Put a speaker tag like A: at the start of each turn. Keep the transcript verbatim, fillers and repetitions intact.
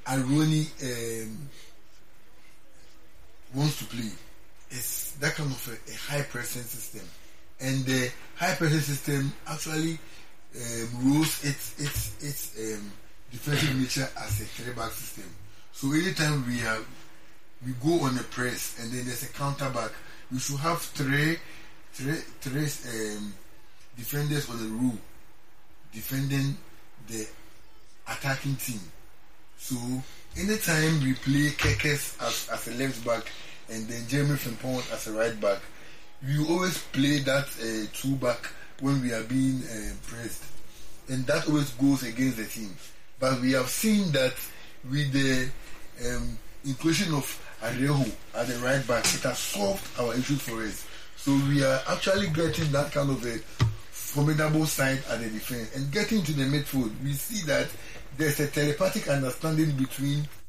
A: Aroni um, wants to play. It's that kind of a, a high pressing system, and the high pressing system actually um, rules its its its um, defensive nature as a three back system. So anytime we have we go on a press and then there's a counter back, we should have three three three um, defenders on the row defending the attacking team. So anytime we play Kekes as, as a left back and then Jeremy Frimpong as a right back, we always play that uh, two back when we are being uh, pressed, and that always goes against the team. But we have seen that with the um, inclusion of Areho at the right back, it has solved our issues for us. So we are actually getting that kind of a formidable side at the defense, and getting to the midfield, we see that there's a telepathic understanding between